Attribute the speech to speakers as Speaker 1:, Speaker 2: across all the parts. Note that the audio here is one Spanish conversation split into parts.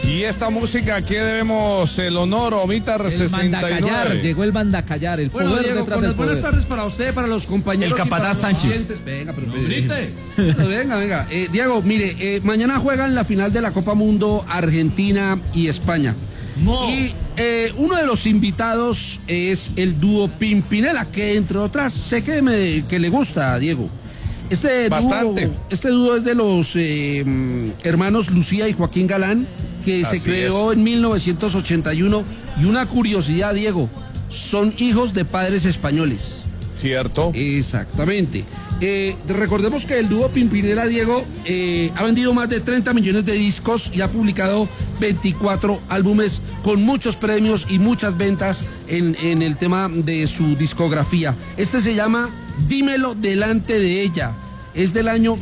Speaker 1: Y esta música, ¿qué debemos el honor, Omita 69?
Speaker 2: Llegó el Bandacallar, el
Speaker 3: bueno,
Speaker 2: poder
Speaker 3: Diego,
Speaker 2: detrás del poder.
Speaker 3: buenas tardes para usted, para los compañeros.
Speaker 4: El capataz Sánchez.
Speaker 3: Venga, pero venga. Diego, mire, mañana juegan la final de la Copa Mundo Argentina y España.
Speaker 4: No.
Speaker 3: Y uno de los invitados es el dúo Pimpinela, que entre otras sé que le gusta a Diego.
Speaker 1: Bastante.
Speaker 3: Este dúo es de los hermanos Lucía y Joaquín Galán, que se creó en 1981. Y una curiosidad, Diego, son hijos de padres españoles.
Speaker 1: ¿Cierto?
Speaker 3: Exactamente. Recordemos que el dúo Pimpinela, Diego, ha vendido más de 30 millones de discos y ha publicado 24 álbumes con muchos premios y muchas ventas en el tema de su discografía. Este se llama Dímelo delante de ella. Es del año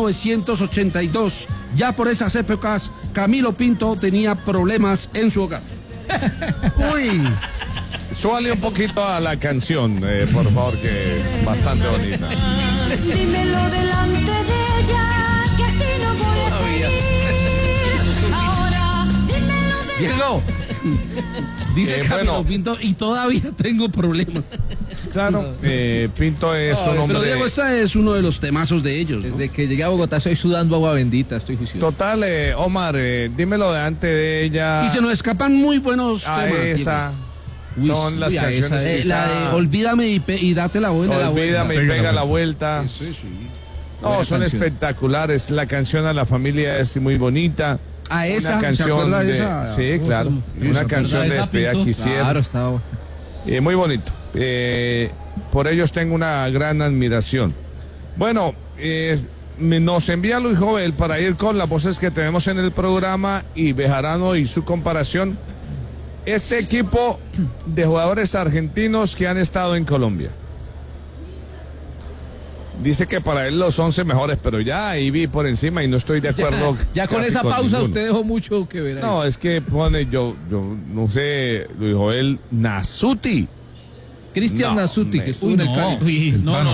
Speaker 3: 1982. Ya por esas épocas, Camilo Pinto tenía problemas en su hogar.
Speaker 5: Uy.
Speaker 1: Súbale un poquito a la canción, por favor, que es bastante bonita.
Speaker 6: Dímelo delante de ella, que así no voy a seguir. Ahora, dímelo delante.
Speaker 3: Diego, dice Camilo Pinto, y todavía tengo problemas.
Speaker 1: Claro, Pinto es un hombre...
Speaker 3: Pero Diego, ese es uno de los temazos de ellos, ¿no?
Speaker 2: Desde que llegué a Bogotá estoy sudando agua bendita, estoy juicioso.
Speaker 1: Total, Omar, dímelo delante de ella.
Speaker 3: Y se nos escapan muy buenos temas.
Speaker 1: Esa. Son las canciones
Speaker 3: esa, la de Olvídame y date la vuelta.
Speaker 1: Olvídame y pega la vuelta.
Speaker 3: Sí.
Speaker 1: No, son espectaculares. La canción a la familia es muy bonita.
Speaker 3: A esa,
Speaker 1: una canción
Speaker 3: ¿se acuerda de
Speaker 1: de
Speaker 3: esa?
Speaker 1: Sí, claro. Una canción de despedida quisiera.
Speaker 2: Claro, estaba.
Speaker 1: Muy bonito. Por ellos tengo una gran admiración. Bueno, nos envía Luis Jovel para ir con las voces que tenemos en el programa y Bejarano y su comparación. Este equipo de jugadores argentinos que han estado en Colombia. Dice que para él los 11 mejores, pero ya ahí vi por encima y no estoy de acuerdo.
Speaker 2: Ya con esa pausa
Speaker 1: ninguno.
Speaker 2: usted dejó mucho que ver ahí.
Speaker 1: No, es que pone yo no sé, Luis Joel Nasuti.
Speaker 2: Cristian Nasuti, que estuvo en el Cali.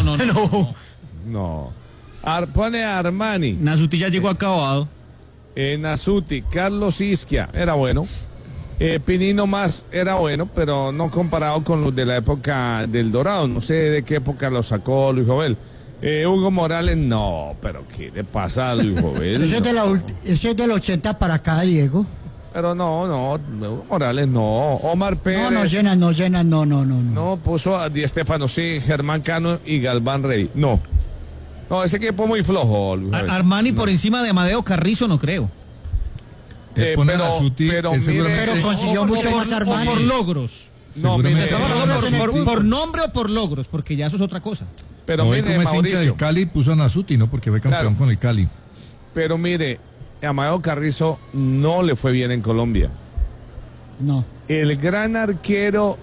Speaker 1: No. Pone a Armani.
Speaker 4: Nasuti ya llegó acabado.
Speaker 1: Nasuti, Carlos Isquia, era bueno. Pinino más era bueno, pero no comparado con los de la época del Dorado. No sé de qué época lo sacó Luis Jovel. Hugo Morales, no, pero ¿qué le pasa a Luis Jovel?
Speaker 5: Ese es del 80 para acá, Diego.
Speaker 1: Pero no, Hugo Morales no. Omar Pérez.
Speaker 5: No llenan, no.
Speaker 1: No, puso a Di Stéfano, sí, Germán Cano y Galván Rey. No, ese equipo muy flojo, Luis Jovel.
Speaker 4: Armani por encima de Amadeo Carrizo, no creo.
Speaker 1: Pero
Speaker 5: consiguió mucho más Armani.
Speaker 4: Por logros.
Speaker 1: No,
Speaker 4: por nombre o por logros, porque ya eso es otra cosa.
Speaker 1: Pero
Speaker 7: no,
Speaker 1: mire,
Speaker 7: como es hincha
Speaker 1: Mauricio,
Speaker 7: del Cali, puso a Nasuti, ¿no? Porque fue campeón con el Cali.
Speaker 1: Pero mire, Amadeo Carrizo no le fue bien en Colombia.
Speaker 5: No.
Speaker 1: El gran arquero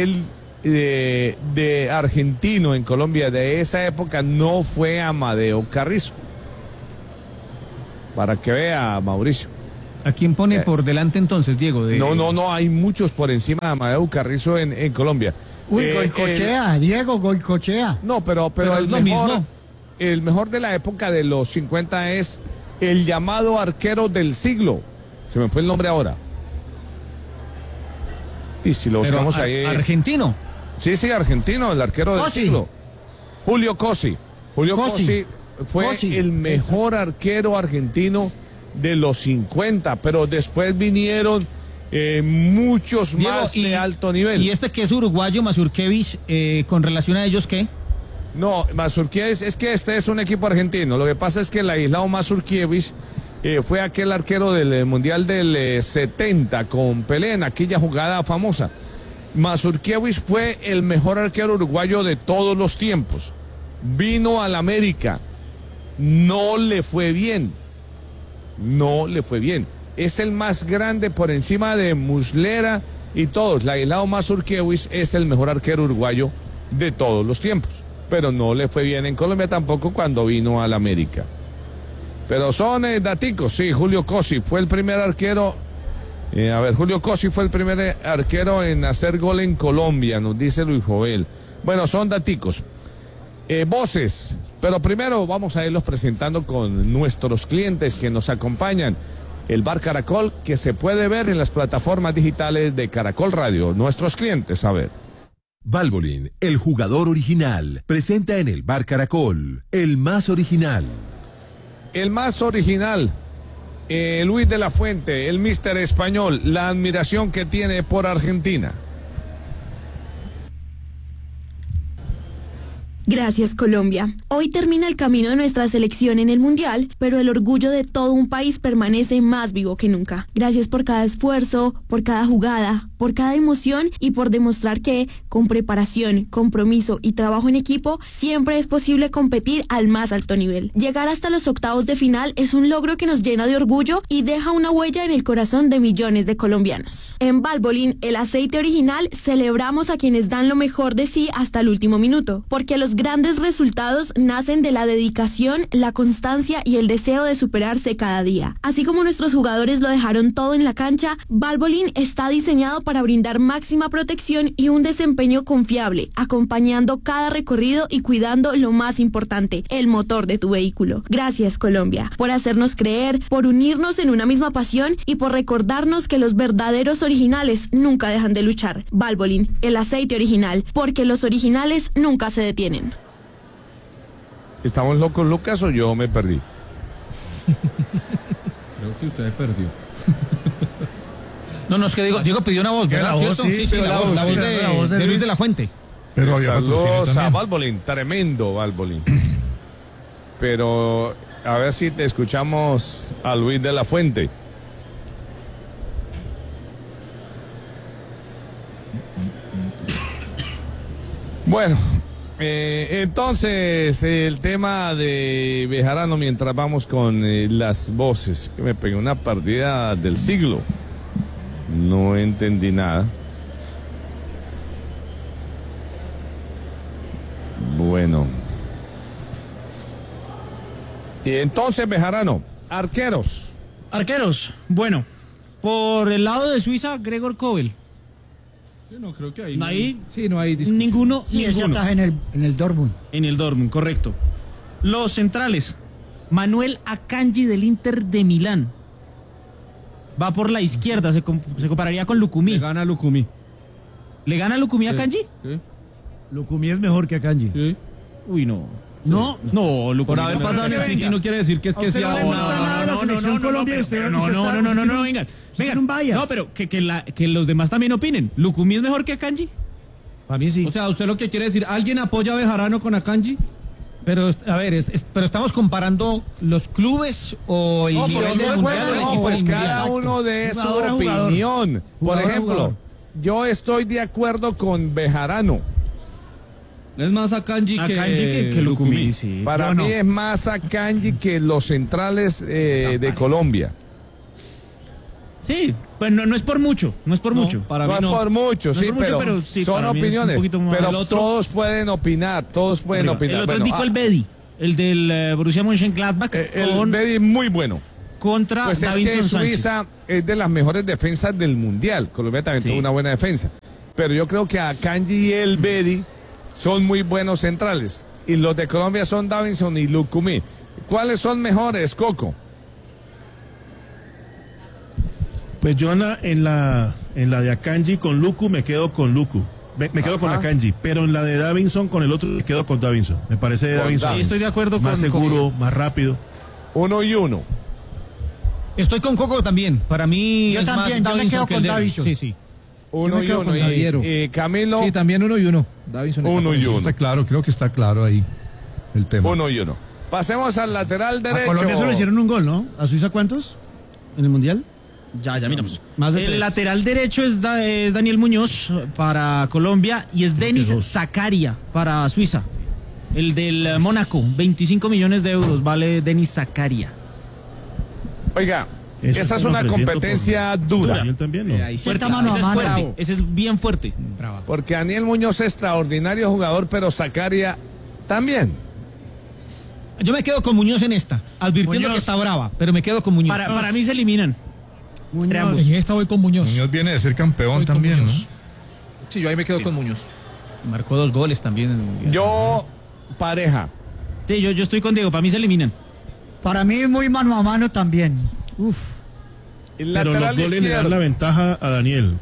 Speaker 1: de argentino en Colombia de esa época no fue Amadeo Carrizo. Para que vea, Mauricio.
Speaker 4: ¿A quién pone por delante entonces, Diego?
Speaker 1: No, hay muchos por encima de Amadeo Carrizo en Colombia.
Speaker 5: Uy, Goicochea, Diego, Goicochea.
Speaker 1: No, pero el mejor de la época de los 50 es el llamado arquero del siglo. Se me fue el nombre ahora. Y si lo buscamos ahí.
Speaker 4: ¿Argentino?
Speaker 1: Sí, argentino, el arquero del siglo. Julio Cosi. Julio Cosi fue el mejor arquero argentino de los 50, pero después vinieron muchos más de alto nivel.
Speaker 4: ¿Y este que es uruguayo, Mazurkiewicz, con relación a ellos qué?
Speaker 1: No, Mazurkiewicz, es que este es un equipo argentino. Lo que pasa es que el aislado Mazurkiewicz fue aquel arquero del Mundial del 70 con Pelé en aquella jugada famosa. Mazurkiewicz fue el mejor arquero uruguayo de todos los tiempos. Vino al América, no le fue bien. Es el más grande por encima de Muslera y todos. Ladislao Mazurkiewicz es el mejor arquero uruguayo de todos los tiempos. Pero no le fue bien en Colombia tampoco cuando vino al América. Pero son daticos, sí. Julio Cosi fue el primer arquero. Julio Cosi fue el primer arquero en hacer gol en Colombia, nos dice Luis Jovel. Bueno, son daticos. Voces. Pero primero vamos a irlos presentando con nuestros clientes que nos acompañan. el Bar Caracol, que se puede ver en las plataformas digitales de Caracol Radio. Nuestros clientes, a ver.
Speaker 8: Valvoline, el jugador original, presenta en el Bar Caracol, el más original.
Speaker 1: El más original, Luis de la Fuente, el míster español, la admiración que tiene por Argentina.
Speaker 9: Gracias, Colombia. Hoy termina el camino de nuestra selección en el Mundial, pero el orgullo de todo un país permanece más vivo que nunca. Gracias por cada esfuerzo, por cada jugada, por cada emoción y por demostrar que, con preparación, compromiso y trabajo en equipo, siempre es posible competir al más alto nivel. Llegar hasta los octavos de final es un logro que nos llena de orgullo y deja una huella en el corazón de millones de colombianos. En Valvoline, el aceite original, celebramos a quienes dan lo mejor de sí hasta el último minuto, porque los grandes resultados nacen de la dedicación, la constancia y el deseo de superarse cada día. Así como nuestros jugadores lo dejaron todo en la cancha, Valvoline está diseñado para brindar máxima protección y un desempeño confiable, acompañando cada recorrido y cuidando lo más importante, el motor de tu vehículo. Gracias, Colombia, por hacernos creer, por unirnos en una misma pasión y por recordarnos que los verdaderos originales nunca dejan de luchar. Valvoline, el aceite original, porque los originales nunca se detienen.
Speaker 1: ¿Estamos locos, Lucas, o yo me perdí?
Speaker 2: Creo que usted perdió.
Speaker 4: No, es que Diego pidió una voz, ¿verdad?
Speaker 5: La voz, sí,
Speaker 4: la voz de Luis de la Fuente.
Speaker 7: Pero había
Speaker 1: saludos a Valvoline, tremendo Valvoline. Pero a ver si te escuchamos a Luis de la Fuente. Bueno, entonces el tema de Bejarano, mientras vamos con las voces, que me pegué una partida del siglo, no entendí nada. Bueno, y entonces Bejarano, arqueros,
Speaker 4: bueno, por el lado de Suiza, Gregor Kobel.
Speaker 2: No, creo que ahí
Speaker 4: no hay
Speaker 2: discusión.
Speaker 4: ninguno.
Speaker 5: Sí, ese ataja en el Dortmund.
Speaker 4: En el Dortmund, correcto. Los centrales, Manuel Akanji del Inter de Milán. Va por la izquierda, se compararía con Lukumi.
Speaker 2: Le gana Lukumi.
Speaker 4: ¿Le gana Lukumi a Akanji?
Speaker 2: Sí.
Speaker 5: Lukumi es mejor que Akanji.
Speaker 2: Sí.
Speaker 4: Uy, no.
Speaker 5: No,
Speaker 4: Lukumi.
Speaker 2: Por haber pasado en el City no quiere decir que es que sea
Speaker 4: No, vengan. No, pero que los demás también opinen. ¿Lukumi es mejor que Akanji?
Speaker 5: Para mí sí.
Speaker 2: O sea, ¿usted lo que quiere decir? ¿Alguien apoya a Bejarano con Akanji?
Speaker 4: Pero, a ver, pero estamos comparando los clubes o el nivel del mundial.
Speaker 1: No, pues cada uno de su opinión. Por ejemplo, yo estoy de acuerdo con Bejarano.
Speaker 2: Es más Akanji
Speaker 4: que Lukumi. Sí.
Speaker 1: Para mí es más Akanji que los centrales de Colombia.
Speaker 4: Sí, pues no es por mucho,
Speaker 2: Para
Speaker 1: No
Speaker 2: mí
Speaker 1: es por mucho, sí, pero
Speaker 4: sí,
Speaker 1: son opiniones. Pero todos pueden opinar, El
Speaker 4: otro es Nicole Bedi, el del Borussia Mönchengladbach.
Speaker 1: El Bedi muy bueno.
Speaker 4: Contra
Speaker 1: pues
Speaker 4: Davinson
Speaker 1: es que Suiza
Speaker 4: Sánchez.
Speaker 1: es de las mejores defensas del Mundial. Colombia también tuvo una buena defensa. Pero yo creo que Akanji y el Bedi son muy buenos centrales. Y los de Colombia son Davinson y Lukumi. ¿Cuáles son mejores, Coco?
Speaker 10: Pues yo en la de Akanji con Luku me quedo con Luku. Me quedo con Akanji, pero en la de Davinson con el otro me quedo con Davinson. Me parece Davinson.
Speaker 4: Sí, estoy de acuerdo
Speaker 10: más seguro, más rápido.
Speaker 1: 1-1.
Speaker 4: Estoy con Coco también. Para mí
Speaker 5: yo también, yo me quedo con Davinson.
Speaker 4: Sí.
Speaker 1: 1-1. Camilo.
Speaker 2: Sí, también 1-1. Davinson
Speaker 1: 1-1.
Speaker 7: Está claro, creo que está claro ahí el tema.
Speaker 1: 1-1. Pasemos al lateral derecho.
Speaker 5: A Colombia solo hicieron un gol, ¿no? ¿A Suiza cuántos? ¿En el Mundial?
Speaker 4: Ya miramos.
Speaker 5: Más de
Speaker 4: el
Speaker 5: 3.
Speaker 4: lateral derecho es Daniel Muñoz para Colombia y es Denis Zakaria para Suiza. El del Mónaco, 25 millones de euros vale Denis Zakaria.
Speaker 1: Oiga, esa es una competencia dura.
Speaker 10: También, ¿no?
Speaker 5: Ahí sí está mano a mano.
Speaker 4: Ese es bien fuerte.
Speaker 2: Brava.
Speaker 1: Porque Daniel Muñoz es extraordinario jugador, pero Zakaria también.
Speaker 4: Yo me quedo con Muñoz en esta, advirtiendo que está brava, pero me quedo con Muñoz. Para mí se eliminan.
Speaker 5: Muñoz.
Speaker 2: En esta voy con Muñoz.
Speaker 7: Muñoz viene de ser campeón también, ¿no?
Speaker 2: Sí, yo ahí me quedo con Muñoz.
Speaker 4: Marcó 2 goles también en el Mundial.
Speaker 1: Yo, pareja.
Speaker 4: Sí, yo estoy con Diego, para mí se eliminan.
Speaker 5: Para mí muy mano a mano también. Uf.
Speaker 1: El
Speaker 10: pero los
Speaker 1: lateral
Speaker 10: goles le dan
Speaker 1: izquierdo.
Speaker 10: la ventaja a Daniel.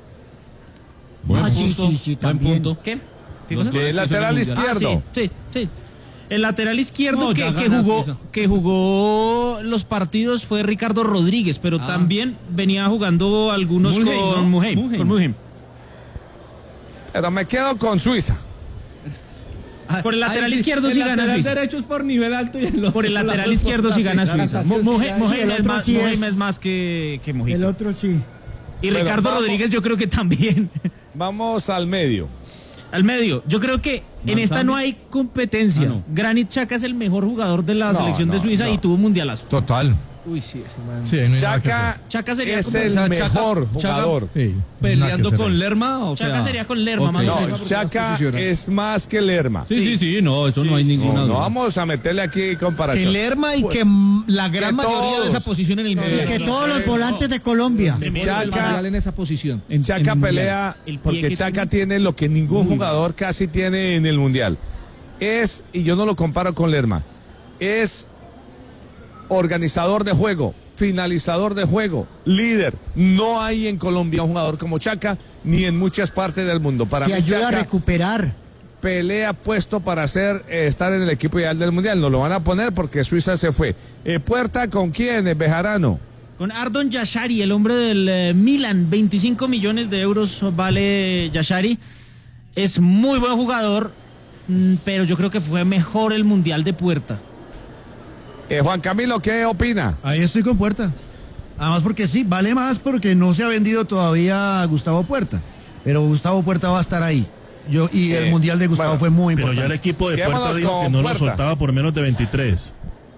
Speaker 5: Sí, también.
Speaker 4: ¿Qué?
Speaker 1: El lateral izquierdo.
Speaker 4: Sí. El lateral izquierdo
Speaker 2: No,
Speaker 4: que
Speaker 2: ya gana Suiza.
Speaker 4: jugó los partidos fue Ricardo Rodríguez, pero también venía jugando algunos
Speaker 2: Mulheim,
Speaker 4: con
Speaker 2: ¿no?
Speaker 4: Mulheim.
Speaker 2: Mulheim.
Speaker 4: Con Mulheim.
Speaker 1: Pero me quedo con Suiza.
Speaker 4: Por el lateral izquierdo sí gana Suiza.
Speaker 2: El derecho es por nivel alto y el
Speaker 4: Por el lateral izquierdo sí gana Suiza. Mulheim
Speaker 5: el otro sí
Speaker 4: es más que Mujica.
Speaker 5: El otro sí.
Speaker 4: Y
Speaker 1: Bueno,
Speaker 4: Ricardo
Speaker 1: vamos.
Speaker 4: Rodríguez yo creo que también.
Speaker 1: Vamos al medio.
Speaker 4: Al medio, yo creo que en esta no hay competencia.
Speaker 2: no.
Speaker 4: Granit Xhaka es el mejor jugador de la
Speaker 1: No,
Speaker 4: selección de
Speaker 1: no,
Speaker 4: Suiza
Speaker 1: no.
Speaker 4: y tuvo mundialazo.
Speaker 7: Total.
Speaker 2: Uy, sí, ese man.
Speaker 7: Sí, no hay nada que
Speaker 1: Chaka
Speaker 7: hacer.
Speaker 4: Xhaka sería
Speaker 1: es
Speaker 4: como
Speaker 1: el
Speaker 2: O sea, Chaka-
Speaker 1: mejor
Speaker 2: Chaka-
Speaker 1: jugador.
Speaker 7: Sí, no hay nada que
Speaker 2: Peleando
Speaker 7: hacer
Speaker 2: con
Speaker 7: ahí.
Speaker 2: Lerma, o
Speaker 4: Chaka
Speaker 2: sea.
Speaker 4: sería con Lerma,
Speaker 2: ok.
Speaker 4: más o
Speaker 1: No,
Speaker 4: menos.
Speaker 1: Chaka es más que Lerma.
Speaker 2: Sí, no, eso no hay ninguna
Speaker 1: No
Speaker 2: duda.
Speaker 1: vamos a meterle aquí comparación.
Speaker 4: Que Lerma y que la gran
Speaker 1: que
Speaker 4: mayoría de esa
Speaker 1: todos.
Speaker 4: posición en el medio.
Speaker 5: Y que todos los volantes de Colombia.
Speaker 1: Chaka,
Speaker 2: en esa posición.
Speaker 1: Chaka pelea
Speaker 4: El pie
Speaker 1: porque
Speaker 4: que
Speaker 1: Chaka tiene lo que ningún jugador casi tiene en el Mundial. Es, y yo no lo comparo con Lerma, es organizador de juego, finalizador de juego, líder. No hay en Colombia un jugador como Chaka, ni en muchas partes del mundo. Para
Speaker 5: Que
Speaker 1: mí
Speaker 5: ayuda a
Speaker 1: Chaka
Speaker 5: recuperar.
Speaker 1: pelea puesto para estar en el equipo ideal del Mundial. No lo van a poner porque Suiza se fue. ¿Puerta con quién? Bejarano.
Speaker 4: Con Ardon Yashari, el hombre del Milan, 25 millones de euros vale Yashari. Es muy buen jugador, pero yo creo que fue mejor el Mundial de Puerta.
Speaker 1: Juan Camilo, ¿qué opina?
Speaker 5: Ahí estoy con Puerta. Además porque sí, vale más porque no se ha vendido todavía a Gustavo Puerta. Pero Gustavo Puerta va a estar ahí. El Mundial de Gustavo
Speaker 1: bueno,
Speaker 5: fue muy
Speaker 10: Pero
Speaker 5: importante.
Speaker 10: ya el equipo de
Speaker 1: Quedémonos
Speaker 10: Puerta dijo
Speaker 1: con
Speaker 10: que no lo
Speaker 1: Puerta.
Speaker 10: soltaba por menos de 23.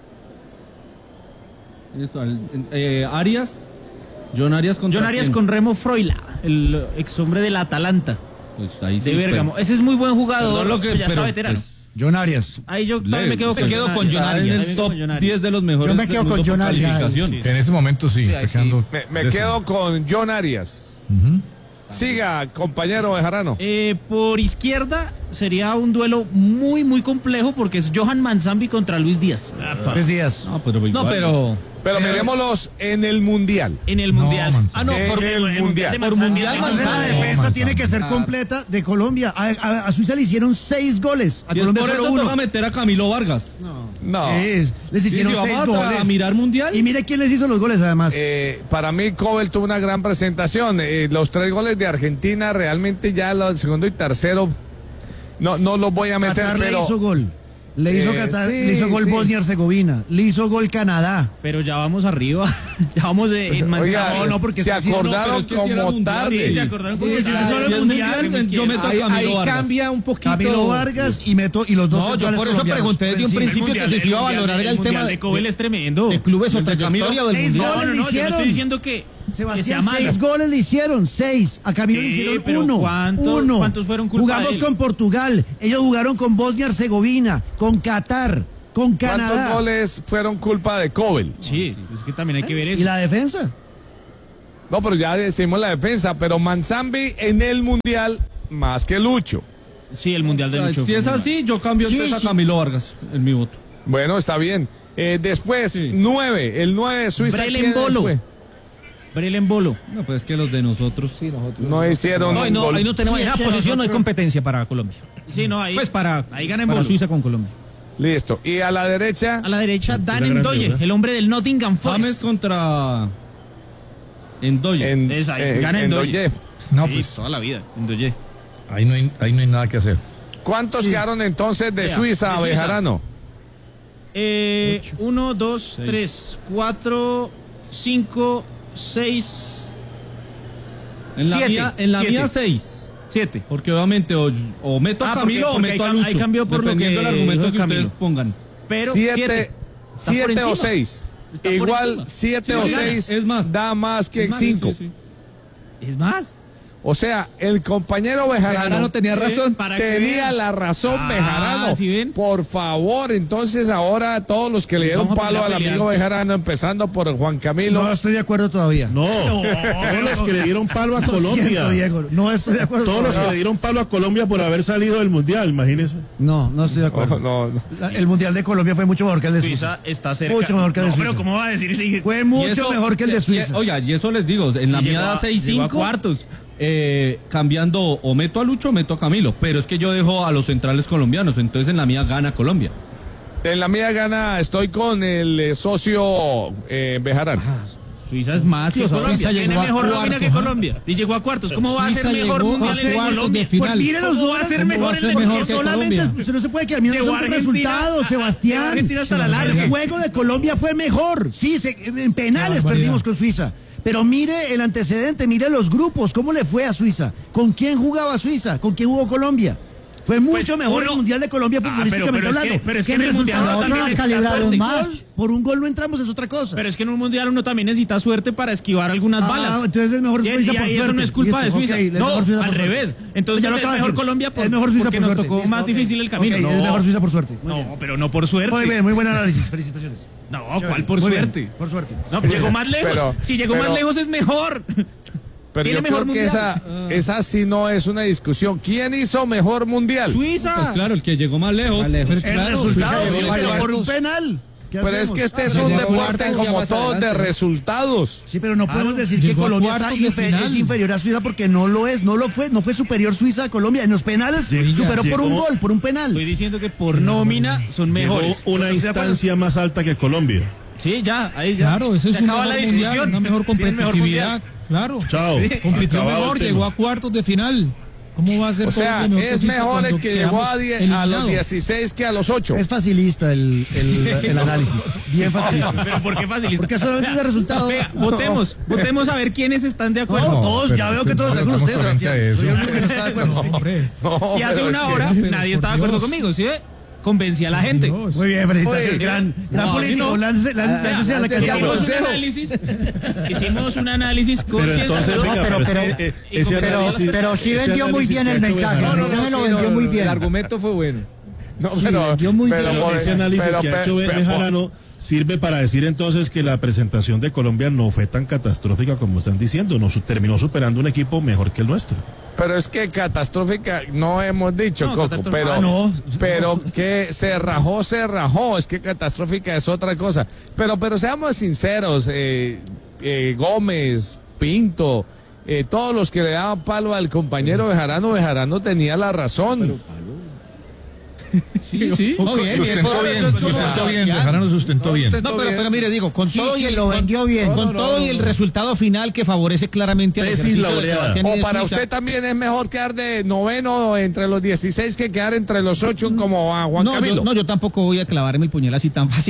Speaker 2: Arias. John Arias con
Speaker 4: John Arias con Remo Freuler, el ex hombre del Atalanta
Speaker 2: Pues ahí sí,
Speaker 4: de Bérgamo. Ese es muy buen jugador,
Speaker 2: Perdón lo que-
Speaker 4: pero ya está
Speaker 2: pero,
Speaker 4: veterano.
Speaker 2: pues,
Speaker 5: John Arias.
Speaker 4: Ahí yo también me quedo con John
Speaker 2: Está en
Speaker 4: Arias.
Speaker 2: el top 10 de los mejores.
Speaker 5: Yo me quedo
Speaker 2: del
Speaker 5: con
Speaker 2: mundo
Speaker 5: John
Speaker 2: por
Speaker 5: Arias.
Speaker 2: calificación.
Speaker 4: Sí.
Speaker 7: En ese momento sí, está quedando
Speaker 1: Me
Speaker 7: décimo.
Speaker 1: quedo con John Arias. Siga, compañero Bejarano.
Speaker 4: Por izquierda sería un duelo muy, muy complejo porque es Johan Manzambi contra Luis Díaz.
Speaker 5: 3 días.
Speaker 2: No, pero igual.
Speaker 4: No, pero
Speaker 1: Pero mirémoslos en el Mundial.
Speaker 4: en el
Speaker 7: No,
Speaker 4: Mundial.
Speaker 7: Manzambi.
Speaker 1: En el Mundial.
Speaker 4: de
Speaker 5: Por
Speaker 4: Manzambi,
Speaker 5: mundial,
Speaker 4: además,
Speaker 5: la
Speaker 7: Manzambi.
Speaker 5: defensa
Speaker 7: Manzambi.
Speaker 5: tiene que ser completa de Colombia. A Suiza le hicieron 6 goles. A
Speaker 2: Y es
Speaker 5: Colombia
Speaker 2: por
Speaker 5: solo
Speaker 2: eso
Speaker 5: 1.
Speaker 2: toca meter a Camilo Vargas.
Speaker 1: No.
Speaker 5: Sí, les
Speaker 2: Y
Speaker 5: hicieron
Speaker 2: si
Speaker 5: 6
Speaker 2: vamos
Speaker 5: goles.
Speaker 2: a mirar mundial.
Speaker 5: Y mire quién les hizo los goles además.
Speaker 1: Para mí, Cobel tuvo una gran presentación. Los 3 goles de Argentina, realmente ya el segundo y tercero, no los voy a meter,
Speaker 5: Qatar
Speaker 1: pero
Speaker 5: le hizo gol. Le hizo Qatar,
Speaker 1: sí,
Speaker 5: le hizo gol
Speaker 1: sí.
Speaker 5: Bosnia-Herzegovina. Le hizo gol Canadá.
Speaker 4: Pero ya vamos arriba. Ya vamos en Manzambi.
Speaker 1: Oiga,
Speaker 5: No, porque
Speaker 1: se
Speaker 5: es que sí, no,
Speaker 1: acordaron
Speaker 2: pero es que sí era
Speaker 1: como
Speaker 2: mundial,
Speaker 1: tarde.
Speaker 4: Sí, se acordaron porque
Speaker 2: Sí,
Speaker 4: si
Speaker 2: sí,
Speaker 4: es solo
Speaker 2: sí,
Speaker 4: el
Speaker 2: es
Speaker 4: Mundial.
Speaker 2: mundial, yo meto a Camilo Vargas.
Speaker 11: Cambia un poquito.
Speaker 5: Camilo Vargas y los dos
Speaker 11: No, yo
Speaker 5: centrales
Speaker 11: por eso
Speaker 5: colombianos.
Speaker 11: pregunté desde un
Speaker 5: Sí.
Speaker 11: principio que si se iba a valorar el tema
Speaker 4: de Cobel es tremendo.
Speaker 11: de clubes o
Speaker 2: El de Camilo.
Speaker 11: trayectoria del
Speaker 5: 6
Speaker 11: mundial.
Speaker 5: goles le
Speaker 4: yo no
Speaker 5: hicieron.
Speaker 4: estoy diciendo que
Speaker 5: Sebastián,
Speaker 4: sea malo.
Speaker 5: 6 goles le hicieron, 6. A Camilo le
Speaker 4: Sí,
Speaker 5: hicieron
Speaker 4: pero
Speaker 5: 1.
Speaker 4: ¿cuántos fueron culpa
Speaker 5: Jugamos
Speaker 4: de él?
Speaker 5: con Portugal, ellos jugaron con Bosnia-Herzegovina, con Qatar, con
Speaker 1: ¿Cuántos
Speaker 5: Canadá.
Speaker 1: goles fueron culpa de Cobel?
Speaker 4: Sí, es que también hay que ver
Speaker 5: ¿Y
Speaker 4: eso.
Speaker 5: la defensa?
Speaker 1: No, pero ya decimos la defensa, pero Manzambi en el Mundial más que Lucho.
Speaker 4: Sí, el Mundial de Lucho.
Speaker 2: Si es así, yo cambio
Speaker 5: Sí,
Speaker 2: entonces
Speaker 5: sí.
Speaker 2: a Camilo Vargas en mi voto.
Speaker 1: Bueno, está bien. Después,
Speaker 2: Sí.
Speaker 1: 9, el 9 de Suiza.
Speaker 4: Brelen
Speaker 1: ¿quién
Speaker 4: Bolo.
Speaker 1: fue?
Speaker 4: Brelen Bolo.
Speaker 2: No, pues es que los de nosotros. Sí, nosotros.
Speaker 1: No hicieron
Speaker 11: No,
Speaker 1: un gol.
Speaker 11: ahí no tenemos
Speaker 5: Sí,
Speaker 11: en
Speaker 5: es
Speaker 11: esa
Speaker 5: que
Speaker 11: posición, no hay
Speaker 5: nosotros-
Speaker 11: competencia para Colombia.
Speaker 4: Sí, no, ahí.
Speaker 11: Pues
Speaker 4: ahí gana en
Speaker 11: para
Speaker 4: Bolo.
Speaker 11: Suiza con Colombia.
Speaker 1: Listo. Y a la derecha,
Speaker 4: A la derecha, Dan
Speaker 10: grande,
Speaker 4: Ndoye,
Speaker 10: ¿verdad?
Speaker 4: el hombre del Nottingham
Speaker 2: James
Speaker 4: Forest.
Speaker 2: contra Endoye.
Speaker 4: Gana Ndoye.
Speaker 1: Ndoye.
Speaker 7: No,
Speaker 4: Sí,
Speaker 7: pues
Speaker 4: toda la vida. Ndoye.
Speaker 7: ahí no hay nada que hacer.
Speaker 1: ¿Cuántos quedaron entonces de
Speaker 4: Vea,
Speaker 1: Suiza,
Speaker 4: de Suiza.
Speaker 1: Bejarano?
Speaker 4: 1, 2, 3, 4, 5, 6,
Speaker 2: En la
Speaker 4: 7.
Speaker 2: mía 6.
Speaker 4: 7.
Speaker 2: Porque obviamente o meto a Camilo
Speaker 4: porque
Speaker 2: o meto a
Speaker 4: ahí
Speaker 2: Lucho.
Speaker 4: cambió por lo
Speaker 2: dependiendo
Speaker 4: que
Speaker 2: del argumento
Speaker 4: dijo
Speaker 2: que
Speaker 4: Camilo.
Speaker 2: ustedes pongan.
Speaker 4: Pero
Speaker 1: 7
Speaker 4: por
Speaker 1: o
Speaker 4: encima.
Speaker 1: 6.
Speaker 4: Está por
Speaker 1: Igual
Speaker 4: encima.
Speaker 1: 7
Speaker 2: Sí,
Speaker 1: o
Speaker 2: sí,
Speaker 1: 6
Speaker 2: es más.
Speaker 1: da más que
Speaker 2: Es más,
Speaker 1: 5.
Speaker 2: sí, sí.
Speaker 4: Es más.
Speaker 1: O sea, el compañero Bejarano
Speaker 11: tenía razón.
Speaker 1: Tenía la razón, Bejarano.
Speaker 4: ¿sí ven?
Speaker 1: Por favor, entonces ahora todos los que le dieron
Speaker 4: Vamos a
Speaker 1: palo al
Speaker 4: pelear.
Speaker 1: amigo Bejarano, empezando por Juan Camilo.
Speaker 5: No estoy de acuerdo todavía.
Speaker 10: No, todos los que le dieron palo a Colombia.
Speaker 5: Siento, Diego, no estoy de acuerdo.
Speaker 10: Todos los que le dieron palo a Colombia por haber salido del Mundial, imagínese.
Speaker 5: No estoy de acuerdo.
Speaker 1: No.
Speaker 5: El Mundial de Colombia fue mucho mejor que el de Suiza.
Speaker 4: Suiza está cerca.
Speaker 5: Mucho mejor que el de
Speaker 4: No, pero
Speaker 5: Suiza.
Speaker 4: ¿cómo va a decir si
Speaker 5: Fue mucho mejor que el de Suiza.
Speaker 2: Oiga, y eso les digo, en la
Speaker 4: si
Speaker 2: mía da
Speaker 4: llegó a
Speaker 2: 6-5.
Speaker 4: cuartos?
Speaker 2: Cambiando o meto a Lucho o meto a Camilo, pero es que yo dejo a los centrales colombianos, entonces en la mía gana Colombia.
Speaker 1: En la mía gana, estoy con el socio Bejarano.
Speaker 4: Suiza es más que Colombia.
Speaker 11: Suiza
Speaker 4: Tiene
Speaker 11: llegó a
Speaker 4: mejor nómina
Speaker 11: cuartos,
Speaker 4: que Colombia. Y llegó a cuartos. ¿Cómo va a ser
Speaker 11: Suiza
Speaker 4: mejor
Speaker 11: llegó
Speaker 4: mundial
Speaker 11: a
Speaker 4: en
Speaker 11: cuartos
Speaker 4: Colombia?
Speaker 11: de final.
Speaker 5: Pues mire los
Speaker 4: ¿Cómo va a ser
Speaker 5: números,
Speaker 4: mejor
Speaker 11: va a ser
Speaker 4: en el
Speaker 11: mejor
Speaker 5: porque
Speaker 11: que
Speaker 5: solamente
Speaker 11: Colombia?
Speaker 5: usted no se puede quedar mirando
Speaker 4: Llegó
Speaker 5: los
Speaker 4: Argentina
Speaker 5: resultados, Sebastián.
Speaker 4: llegó Argentina hasta la larga.
Speaker 5: El juego de Colombia fue mejor. Sí, en penales perdimos con Suiza. Pero mire el antecedente, mire los grupos, cómo le fue a Suiza. ¿Con quién jugaba Suiza? ¿Con quién jugó Colombia? Fue mucho mejor el Mundial de Colombia futbolísticamente hablando.
Speaker 4: pero es que
Speaker 5: en
Speaker 4: en el Mundial
Speaker 5: resultado
Speaker 4: también
Speaker 5: nos
Speaker 4: necesita
Speaker 5: calibraron
Speaker 4: suerte.
Speaker 5: más. Por un gol no entramos, es otra cosa.
Speaker 4: Pero es que en un mundial uno también necesita suerte para esquivar algunas balas.
Speaker 5: Entonces es mejor
Speaker 4: Y-
Speaker 5: Suiza
Speaker 4: y
Speaker 5: por
Speaker 4: ahí
Speaker 5: suerte.
Speaker 4: eso no es culpa
Speaker 5: Listo,
Speaker 4: de Suiza.
Speaker 5: ok, es
Speaker 4: No,
Speaker 5: mejor Suiza por
Speaker 4: al
Speaker 5: suerte.
Speaker 4: revés. Entonces
Speaker 5: Ya lo
Speaker 4: es
Speaker 5: acabo de
Speaker 4: mejor
Speaker 5: decir.
Speaker 4: Colombia
Speaker 5: Es mejor Suiza
Speaker 4: porque
Speaker 5: por
Speaker 4: nos
Speaker 5: suerte.
Speaker 4: tocó
Speaker 5: Listo,
Speaker 4: más
Speaker 5: ok.
Speaker 4: difícil el camino.
Speaker 5: Ok,
Speaker 4: No,
Speaker 5: es mejor Suiza por suerte. Muy bien.
Speaker 4: no, pero no por suerte.
Speaker 5: Muy bien, muy buen análisis. Felicitaciones.
Speaker 4: No,
Speaker 5: Chévere.
Speaker 4: ¿cuál por
Speaker 5: Muy bien,
Speaker 4: suerte?
Speaker 5: por suerte.
Speaker 4: No, llegó más lejos.
Speaker 1: Pero-
Speaker 4: Si llegó más
Speaker 1: pero-
Speaker 4: lejos es mejor.
Speaker 1: Pero
Speaker 4: Tiene
Speaker 1: yo
Speaker 4: mejor
Speaker 1: creo que
Speaker 4: mundial.
Speaker 1: esa sí no es una discusión. ¿Quién hizo mejor mundial?
Speaker 4: Suiza.
Speaker 2: Pues claro, el que llegó más lejos.
Speaker 5: El
Speaker 2: Claro,
Speaker 5: resultado,
Speaker 2: Suiza llegó
Speaker 5: pero
Speaker 2: a
Speaker 5: por un
Speaker 2: cuartos.
Speaker 5: penal. ¿Qué
Speaker 1: Pero es
Speaker 5: hacemos?
Speaker 1: que este es un
Speaker 11: llegó a
Speaker 1: deporte
Speaker 11: cuartos, ya
Speaker 1: como
Speaker 11: más
Speaker 1: todos de
Speaker 11: adelante.
Speaker 1: resultados.
Speaker 5: Sí, pero no podemos decir que
Speaker 11: llegó a
Speaker 5: Colombia
Speaker 11: cuartos
Speaker 5: está
Speaker 11: de final.
Speaker 5: es inferior a Suiza porque no lo es, no fue superior Suiza a Colombia. En los penales superó por un gol, por un penal.
Speaker 4: Estoy diciendo que por nómina son
Speaker 10: Llegó
Speaker 4: mejores.
Speaker 10: una instancia más alta que Colombia.
Speaker 4: Sí, ya, ahí ya.
Speaker 11: Claro, ese es
Speaker 4: Se
Speaker 11: un
Speaker 4: acaba
Speaker 11: mejor
Speaker 4: la
Speaker 11: mundial,
Speaker 4: discusión.
Speaker 11: una mejor
Speaker 4: Tiene mejor
Speaker 11: competitividad. Claro.
Speaker 10: Chao.
Speaker 11: Compitió
Speaker 10: Acabado
Speaker 11: mejor,
Speaker 10: el tema.
Speaker 11: llegó a cuartos de final. ¿Cómo va a ser
Speaker 1: O sea,
Speaker 11: Colombia mejor
Speaker 1: es
Speaker 11: que Suiza
Speaker 1: mejor el
Speaker 11: cuando
Speaker 1: que llegó a,
Speaker 11: quedamos
Speaker 1: a los
Speaker 11: eliminados?
Speaker 1: 16 que a los 8.
Speaker 5: Es facilista el análisis. Bien facilista.
Speaker 4: Pero ¿por qué facilita?
Speaker 5: Porque solamente es de resultado.
Speaker 4: Vea, votemos a ver quiénes están de acuerdo.
Speaker 5: No, todos,
Speaker 7: pero
Speaker 5: ya veo
Speaker 7: es que
Speaker 5: que todos
Speaker 7: no
Speaker 5: están con
Speaker 7: estamos
Speaker 5: usted,
Speaker 7: frente a
Speaker 5: Sebastián.
Speaker 7: eso.
Speaker 5: Soy el único que no está de acuerdo.
Speaker 11: Hombre,
Speaker 1: No,
Speaker 4: Y hace
Speaker 1: pero
Speaker 4: una
Speaker 1: es que-
Speaker 4: hora
Speaker 11: pero
Speaker 4: nadie
Speaker 11: por
Speaker 4: estaba de acuerdo
Speaker 11: Dios.
Speaker 4: conmigo, ¿sí ve? Convencí a la gente.
Speaker 11: Dios.
Speaker 5: Muy bien, felicitaciones.
Speaker 1: Oye,
Speaker 5: Gran
Speaker 4: no,
Speaker 5: político.
Speaker 4: no.
Speaker 5: Láncese a la cantidad.
Speaker 4: Hicimos un análisis
Speaker 10: Pero entonces,
Speaker 4: concienzudo.
Speaker 10: venga,
Speaker 12: pero-
Speaker 10: pero es que, ese análisis-
Speaker 12: pero sí
Speaker 10: ese
Speaker 12: vendió muy
Speaker 10: análisis
Speaker 12: bien
Speaker 10: que
Speaker 12: el
Speaker 10: ha hecho
Speaker 12: mensaje.
Speaker 10: Bejarano-
Speaker 12: Ese me lo vendió muy bien.
Speaker 11: El argumento fue bueno.
Speaker 1: No,
Speaker 12: Sí,
Speaker 1: pero,
Speaker 12: vendió muy
Speaker 1: pero
Speaker 12: bien.
Speaker 1: por-
Speaker 10: Ese análisis
Speaker 1: pero-
Speaker 10: que ha hecho
Speaker 1: pero-
Speaker 10: Bejarano sirve para decir entonces que la presentación de Colombia no fue tan catastrófica como están diciendo, terminó superando un equipo mejor que el nuestro.
Speaker 1: Pero es que catastrófica no hemos dicho,
Speaker 4: No,
Speaker 1: Coco,
Speaker 4: catastrófica.
Speaker 1: pero,
Speaker 5: No.
Speaker 1: pero que se rajó, es que catastrófica es otra cosa. Pero seamos sinceros, Gómez, Pinto, todos los que le daban palo al compañero Bejarano tenía la razón.
Speaker 11: Sí, sí.
Speaker 2: Sustentó bien,
Speaker 7: Bejarano sustentó bien.
Speaker 11: No, pero mire, digo, con
Speaker 12: Sí,
Speaker 11: todo
Speaker 12: sí,
Speaker 11: y el,
Speaker 12: lo vendió bien.
Speaker 11: con todo y el resultado final que favorece claramente al
Speaker 10: Tesis
Speaker 11: ejercicio de
Speaker 10: laureada.
Speaker 11: Sebastián y
Speaker 1: O
Speaker 11: de
Speaker 1: para
Speaker 11: Suiza.
Speaker 1: usted también es mejor quedar de noveno entre los 16 que quedar entre los 8 como a Juan Camilo.
Speaker 11: Yo tampoco voy a clavarme el puñal así tan fácil.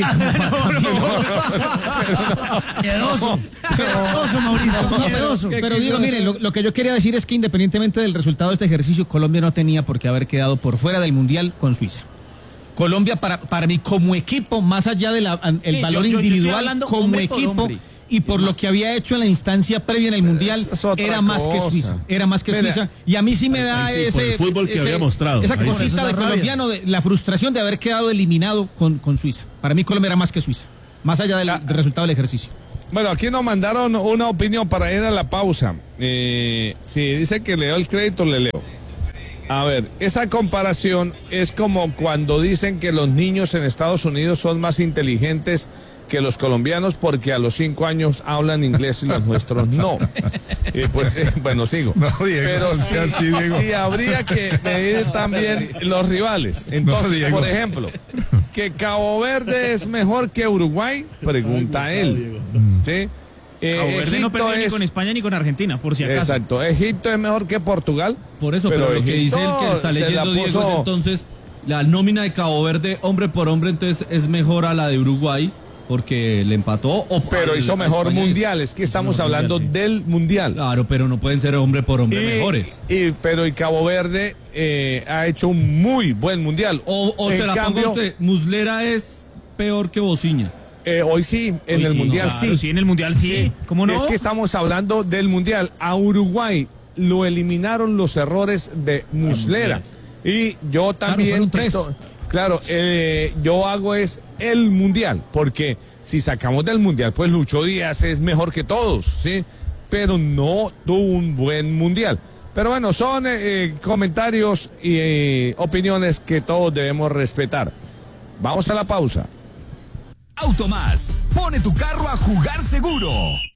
Speaker 5: Miedoso. Miedoso, Mauricio. Miedoso.
Speaker 11: Pero digo, mire, lo que yo quería decir es que independientemente del resultado de este ejercicio, Colombia no tenía por qué haber quedado por fuera del Mundial con Suiza. Colombia, para mí, como equipo, más allá del
Speaker 4: Sí,
Speaker 11: valor
Speaker 4: yo estoy
Speaker 11: individual,
Speaker 4: hablando
Speaker 11: como
Speaker 4: hombre por
Speaker 11: equipo,
Speaker 4: hombre.
Speaker 11: y por lo que había hecho en la instancia previa en el Mundial,
Speaker 1: es otra
Speaker 11: era más que
Speaker 1: cosa.
Speaker 11: Suiza. Era más que
Speaker 1: Mira,
Speaker 11: Suiza. Y a mí sí me da
Speaker 10: ahí sí, por el fútbol que había mostrado.
Speaker 11: esa
Speaker 10: Ahí sí.
Speaker 11: cosita
Speaker 5: Eso
Speaker 11: de
Speaker 5: es la rabia.
Speaker 11: colombiano, de la frustración de haber quedado eliminado con Suiza. Para mí, Colombia era más que Suiza. Más allá del resultado del ejercicio.
Speaker 1: Bueno, aquí nos mandaron una opinión para ir a la pausa. Si dice que le doy el crédito, le leo. A ver, esa comparación es como cuando dicen que los niños en Estados Unidos son más inteligentes que los colombianos porque a los 5 años hablan inglés y los nuestros no. Bueno, sigo.
Speaker 7: No, Diego,
Speaker 1: Pero
Speaker 7: no sea así, Diego.
Speaker 1: sí habría que medir también los rivales. Entonces,
Speaker 7: Diego.
Speaker 1: por ejemplo, ¿que Cabo Verde es mejor que Uruguay? Pregunta él. ¿Sí?
Speaker 4: Cabo Verde no
Speaker 1: Egipto
Speaker 4: perdió ni
Speaker 1: es...
Speaker 4: con España ni con Argentina, por si acaso.
Speaker 1: Exacto, Egipto es mejor que Portugal.
Speaker 2: Por eso, pero lo que dice el que está
Speaker 1: se la
Speaker 2: leyendo Diego
Speaker 1: puso-
Speaker 2: es entonces la nómina de Cabo Verde, hombre por hombre, entonces es mejor a la de Uruguay porque le empató.
Speaker 1: Pero hizo mejor
Speaker 2: España
Speaker 1: mundial, es que estamos
Speaker 2: mejor
Speaker 1: hablando
Speaker 2: mundial, sí.
Speaker 1: del mundial.
Speaker 2: Claro, pero no pueden ser hombre por hombre mejores.
Speaker 1: Pero Cabo Verde ha hecho un muy buen mundial.
Speaker 2: O
Speaker 1: En
Speaker 2: se la
Speaker 1: cambio,
Speaker 2: ponga usted, Muslera es peor que Bociña.
Speaker 1: Hoy sí, en el mundial
Speaker 4: claro, sí, en el mundial sí. ¿Cómo no?
Speaker 1: Es que estamos hablando del mundial. A Uruguay lo eliminaron los errores de Muslera. Y yo también... Claro, yo hago es el Mundial, porque si sacamos del Mundial, pues Lucho Díaz es mejor que todos, ¿sí? Pero no tuvo un buen Mundial. Pero bueno, son comentarios y opiniones que todos debemos respetar. Vamos a la pausa.
Speaker 12: Automás, pone tu carro a jugar seguro.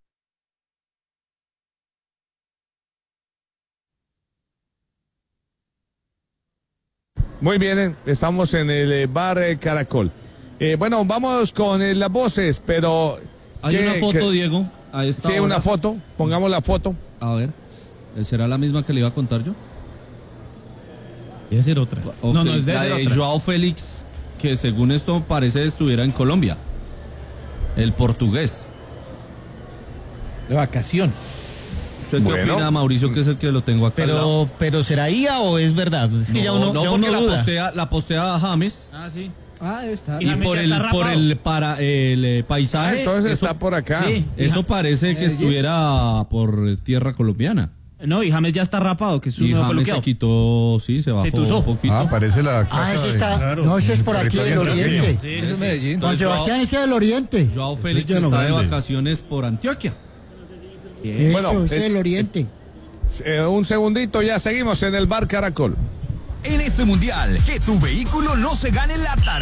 Speaker 1: Muy bien, estamos en el bar Caracol. Bueno, vamos con las voces, pero...
Speaker 2: Hay una foto, Diego.
Speaker 1: Sí, una foto. Pongamos la foto.
Speaker 2: A ver, ¿será la misma que le iba a contar yo?
Speaker 11: Debe ser otra.
Speaker 2: Okay. No, es la de Joao Félix, que según esto parece estuviera en Colombia. El portugués.
Speaker 11: De vacaciones.
Speaker 2: ¿Qué opina Mauricio, que es el que lo tengo acá?
Speaker 11: Pero ¿será IA o es verdad? Es que
Speaker 2: no, porque la postea James.
Speaker 4: Ah, sí.
Speaker 11: Debe estar.
Speaker 2: Y por el paisaje.
Speaker 1: Entonces está por acá.
Speaker 4: Sí.
Speaker 2: Eso parece que estuviera por tierra colombiana.
Speaker 4: No, y James ya está rapado, que es un
Speaker 2: y
Speaker 4: nuevo
Speaker 2: James
Speaker 4: peluqueado.
Speaker 2: se quitó, sí, se bajó un poquito.
Speaker 7: Parece la casa
Speaker 5: eso está.
Speaker 10: Claro,
Speaker 5: No, eso es por aquí del oriente.
Speaker 4: Sí,
Speaker 11: Eso es Medellín.
Speaker 5: Don Sebastián es del oriente.
Speaker 2: Joao Félix
Speaker 10: Llano
Speaker 2: está de
Speaker 10: Grande.
Speaker 2: vacaciones por Antioquia.
Speaker 5: Eso
Speaker 1: Bueno,
Speaker 5: es del oriente.
Speaker 1: Un segundito, ya seguimos en el bar Caracol.
Speaker 12: En este Mundial, que tu vehículo no se gane la tarea.